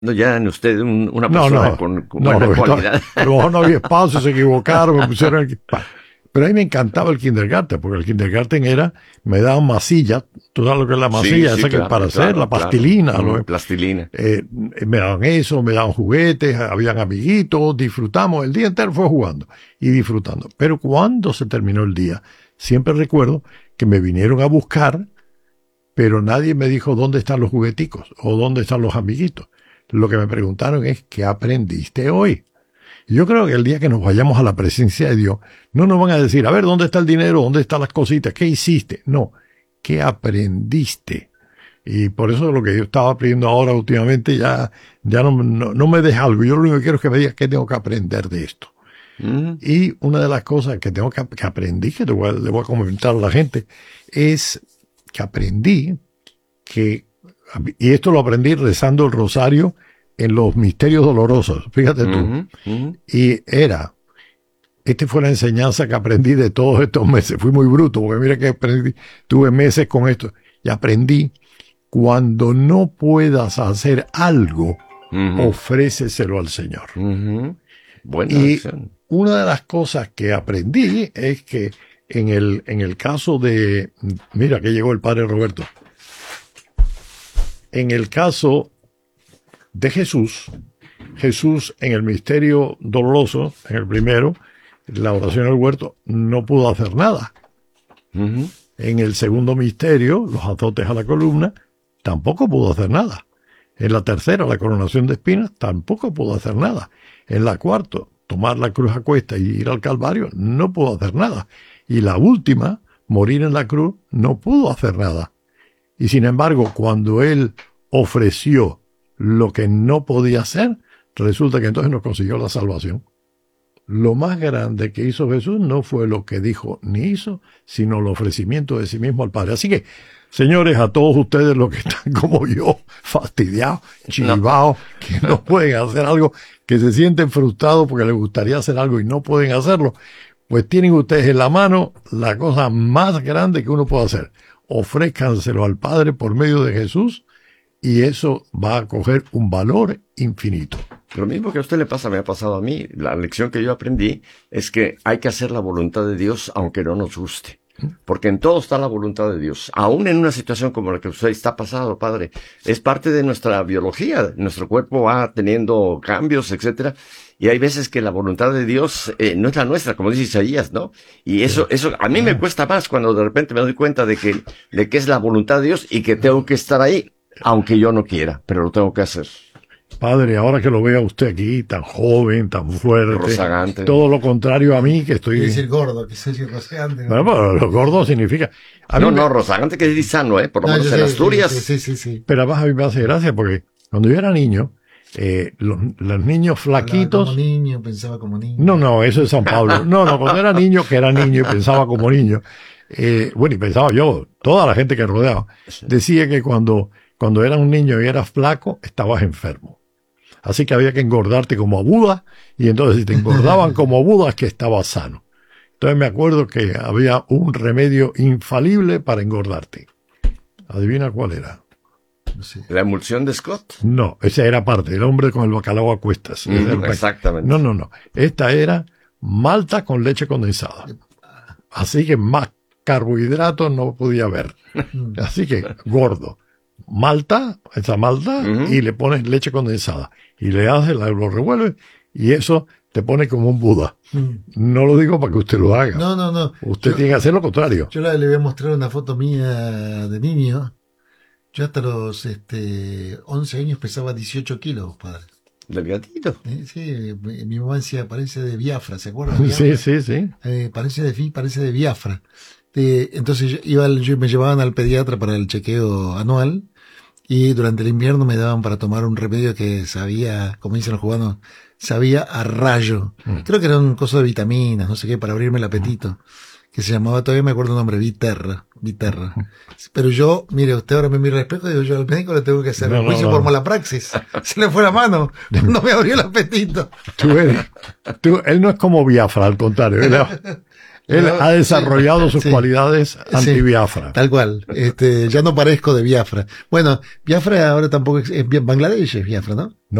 No, ya en usted una No, persona no, con no, buena cualidad. a lo mejor no había espacio, se equivocaron, me pusieron Pero a mí me encantaba el kindergarten, porque el kindergarten era, me daban masilla, tú sabes lo que es la masilla, Sí, esa que claro, para hacer, la pastilina, claro. Plastilina. me daban eso, me daban juguetes, habían amiguitos, disfrutamos, el día entero fue jugando y disfrutando. Pero cuando se terminó el día, siempre recuerdo que me vinieron a buscar, pero nadie me dijo dónde están los jugueticos o dónde están los amiguitos. Lo que me preguntaron es, ¿qué aprendiste hoy? Y yo creo que el día que nos vayamos a la presencia de Dios, no nos van a decir, a ver, ¿dónde está el dinero? ¿Dónde están las cositas? ¿Qué hiciste? No, ¿qué aprendiste? Y por eso lo que yo estaba aprendiendo ahora últimamente ya no me deja algo. Yo lo único que quiero es que me digas qué tengo que aprender de esto. Y una de las cosas que tengo que aprendí, que le voy a comentar a la gente, es que aprendí que, y esto lo aprendí rezando el rosario en los misterios dolorosos, fíjate tú. Y esta fue la enseñanza que aprendí de todos estos meses. Fui muy bruto, porque mira que aprendí, tuve meses con esto, y aprendí, cuando no puedas hacer algo, ofréceselo al Señor. Buena y acción. Una de las cosas que aprendí es que en el caso de, mira que llegó el padre Roberto, en el caso de Jesús en el misterio doloroso, en el primero, la oración del huerto, no pudo hacer nada. En el segundo misterio, los azotes a la columna, tampoco pudo hacer nada. En la tercera, la coronación de espinas, tampoco pudo hacer nada. En la cuarta, tomar la cruz a cuesta y ir al Calvario, no pudo hacer nada. Y la última, morir en la cruz, no pudo hacer nada. Y sin embargo, cuando él ofreció lo que no podía hacer, resulta que entonces no consiguió la salvación. Lo más grande que hizo Jesús no fue lo que dijo ni hizo, sino el ofrecimiento de sí mismo al Padre. Así que, señores, a todos ustedes los que están como yo, fastidiados, chivados, que no pueden hacer algo, que se sienten frustrados porque les gustaría hacer algo y no pueden hacerlo, pues tienen ustedes en la mano la cosa más grande que uno puede hacer. Ofrézcanselo al Padre por medio de Jesús, y eso va a coger un valor infinito. Lo mismo que a usted le pasa, me ha pasado a mí. La lección que yo aprendí es que hay que hacer la voluntad de Dios aunque no nos guste. Porque en todo está la voluntad de Dios. Aún en una situación como la que usted está pasando, padre, es parte de nuestra biología. Nuestro cuerpo va teniendo cambios, etcétera. Y hay veces que la voluntad de Dios no es la nuestra, como dice Isaías, ¿no? Y eso a mí me cuesta más cuando de repente me doy cuenta de que es la voluntad de Dios y que tengo que estar ahí, aunque yo no quiera, pero lo tengo que hacer. Padre, ahora que lo vea usted aquí, tan joven, tan fuerte, rozagante, todo lo contrario a mí, que estoy... Quiere decir gordo, que soy rozagante. Bueno, pero lo gordo signica... rozagante quiere decir sano, por lo menos en Asturias. Sí. Pero además a mí me hace gracia porque cuando yo era niño, los niños flaquitos... Como niño, pensaba como niño. No, eso es San Pablo. No, cuando era niño, que era niño y pensaba como niño. Bueno, y pensaba yo, toda la gente que rodeaba, decía que cuando eras un niño y eras flaco, estabas enfermo. Así que había que engordarte como a Buda, y entonces si te engordaban como Buda es que estabas sano. Entonces me acuerdo que había un remedio infalible para engordarte. ¿Adivina cuál era? No sé. ¿La emulsión de Scott? No, esa era parte, el hombre con el bacalao a cuestas. Exactamente. No. Esta era malta con leche condensada. Así que más carbohidratos no podía haber. Así que gordo. Esa malta, y le pones leche condensada. Y le haces, lo revuelves, y eso te pone como un Buda. No lo digo para que usted lo haga. No. Usted tiene que hacer lo contrario. Yo le voy a mostrar una foto mía de niño. Yo hasta los 11 años pesaba 18 kilos, padre. ¿Delgadito? Sí, mi mamá decía, parece de Biafra, ¿se acuerdan? Sí. Parece de Biafra. Entonces me llevaban al pediatra para el chequeo anual, y durante el invierno me daban para tomar un remedio que sabía, como dicen los cubanos, sabía a rayo. Creo que era un coso de vitaminas, no sé qué, para abrirme el apetito, que se llamaba, todavía me acuerdo el nombre, Viterra. Pero yo, mire, usted ahora me mira al espejo y digo, yo al médico le tengo que hacer un juicio por mala praxis. Se le fue la mano, no me abrió el apetito. Él no es como Biafra, al contrario. Él ha desarrollado sus cualidades anti-Biafra. Sí, tal cual. Ya no parezco de Biafra. Bueno, Biafra ahora tampoco es Bangladesh, es Biafra, ¿no?